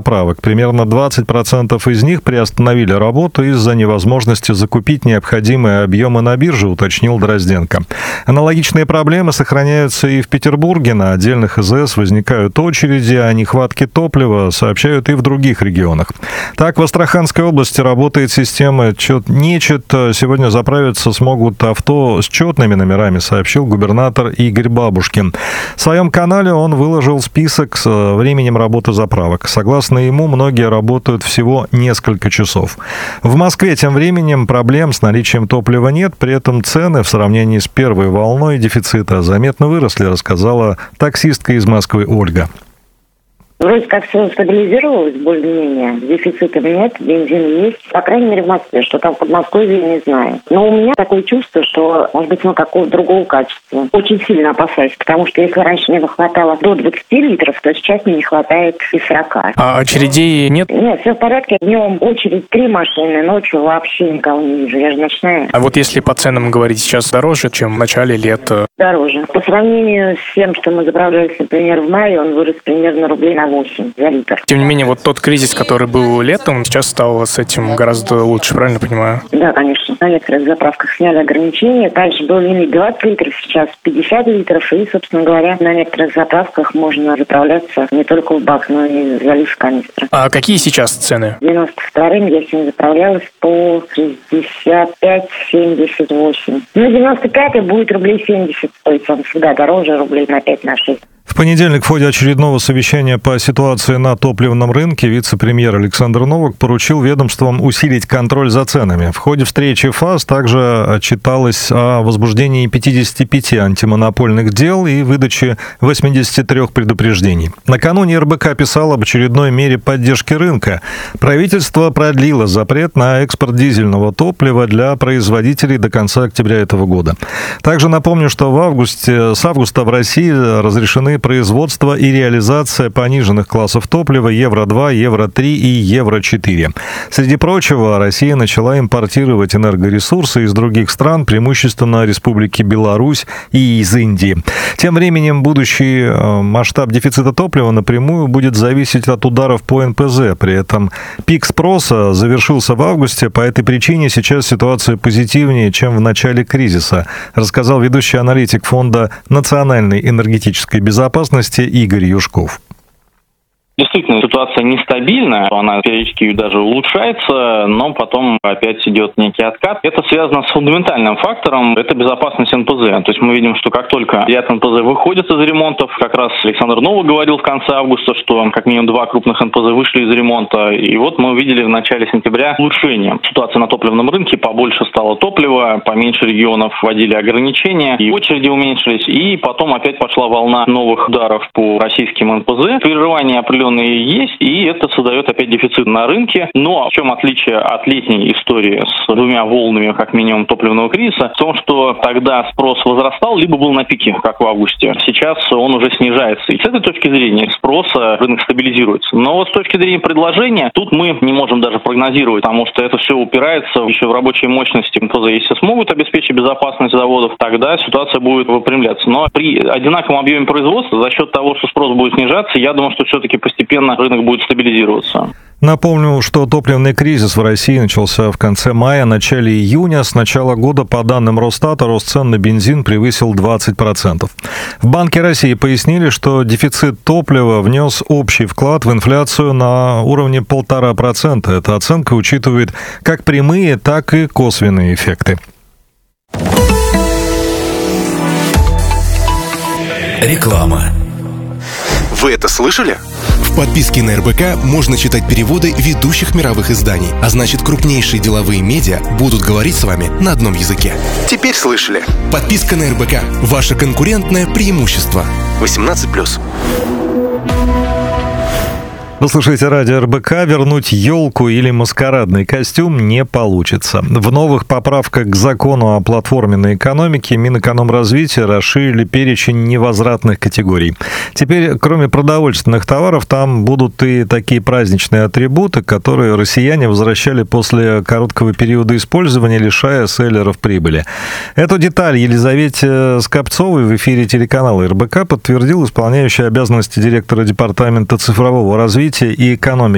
заправок. Примерно 20% из них приостановили работу из-за невозможности закупить необходимые объемы на бирже, уточнил Дрозденко. Аналогичные проблемы сохраняются и в Петербурге. На отдельных ИЗС возникают очереди, а нехватки топлива сообщают и в других регионах. Так, в Астраханской области работает система «Чет-нечет». Сегодня заправиться смогут авто с четными номерами, сообщил губернатор Игорь Бабушкин. В своем канале он выложил список с временем работы заправок. Согласно ему, многие работают всего несколько часов. В Москве тем временем проблем с наличием топлива нет, при этом цены в сравнении с первой волной дефицита заметно выросли, рассказала таксистка из Москвы Ольга. Вроде как все стабилизировалось более-менее. Дефицита нет, бензин есть. По крайней мере, в Москве. Что там в Подмосковье, не знаю. Но у меня такое чувство, что, может быть, какого-то другого качества. Очень сильно опасаюсь, потому что если раньше мне хватало до 20 литров, то сейчас мне не хватает и 40. А очередей нет? Нет, все в порядке. Днем очередь 3 машины, ночью вообще никого не вижу. Я же ночная. А вот если по ценам говорить, сейчас дороже, чем в начале лета? Дороже. По сравнению с тем, что мы заправлялись, например, в мае, он вырос примерно рублей на 8 за литр. Тем не менее, вот тот кризис, который был летом, сейчас стало с этим гораздо лучше, правильно понимаю? Да, конечно. На некоторых заправках сняли ограничения. Дальше был лимит 20 литров, сейчас 50 литров. И, собственно говоря, на некоторых заправках можно заправляться не только в бак, но и залив канистры. А какие сейчас цены? 92-м я сегодня заправлялась по 65-78. На 95-й будет рублей 70 стоить. Он всегда дороже, рублей на 5 на 6. В понедельник в ходе очередного совещания по ситуации на топливном рынке вице-премьер Александр Новак поручил ведомствам усилить контроль за ценами. В ходе встречи ФАС также отчиталось о возбуждении 55 антимонопольных дел и выдаче 83 предупреждений. Накануне РБК писал об очередной мере поддержки рынка. Правительство продлило запрет на экспорт дизельного топлива для производителей до конца октября этого года. Также напомню, что с августа в России разрешены производство и реализация пониженных классов топлива Евро-2, Евро-3 и Евро-4. Среди прочего, Россия начала импортировать энергоресурсы из других стран, преимущественно Республики Беларусь и из Индии. Тем временем будущий масштаб дефицита топлива напрямую будет зависеть от ударов по НПЗ. При этом пик спроса завершился в августе. По этой причине сейчас ситуация позитивнее, чем в начале кризиса, рассказал ведущий аналитик Фонда национальной энергетической безопасности Игорь Юшков. Действительно, ситуация нестабильная, она периодически даже улучшается, но потом опять идет некий откат. Это связано с фундаментальным фактором, это безопасность НПЗ. То есть мы видим, что как только ряд НПЗ выходит из ремонтов, как раз Александр Новак говорил в конце августа, что как минимум 2 крупных НПЗ вышли из ремонта, и вот мы увидели в начале сентября улучшение ситуации на топливном рынке, побольше стало топлива, поменьше регионов вводили ограничения, и очереди уменьшились, и потом опять пошла волна новых ударов по российским НПЗ. Прерывание определенного есть, и это создает опять дефицит на рынке. Но в чем отличие от летней истории с 2 волнами, как минимум, топливного кризиса? В том, что тогда спрос возрастал, либо был на пике, как в августе. Сейчас он уже снижается. И с этой точки зрения спроса рынок стабилизируется. Но вот с точки зрения предложения, тут мы не можем даже прогнозировать, потому что это все упирается еще в рабочие мощности НПЗ. Если смогут обеспечить безопасность заводов, тогда ситуация будет выпрямляться. Но при одинаковом объеме производства, за счет того, что спрос будет снижаться, я думаю, что все-таки постепенно рынок будет стабилизироваться. Напомню, что топливный кризис в России начался в конце мая, начале июня. С начала года, по данным Росстата, рост цен на бензин превысил 20%. В Банке России пояснили, что дефицит топлива внес общий вклад в инфляцию на уровне 1,5%. Эта оценка учитывает как прямые, так и косвенные эффекты. Реклама. Вы это слышали? В подписке на РБК можно читать переводы ведущих мировых изданий, а значит, крупнейшие деловые медиа будут говорить с вами на одном языке. Теперь слышали? Подписка на РБК – ваше конкурентное преимущество. 18+. Вы слушаете радио РБК. Вернуть елку или маскарадный костюм не получится. В новых поправках к закону о платформенной экономике Минэкономразвития расширили перечень невозвратных категорий. Теперь, кроме продовольственных товаров, там будут и такие праздничные атрибуты, которые россияне возвращали после короткого периода использования, лишая селлеров прибыли. Эту деталь Елизавете Скопцовой в эфире телеканала РБК подтвердил исполняющий обязанности директора департамента цифрового развития и экономики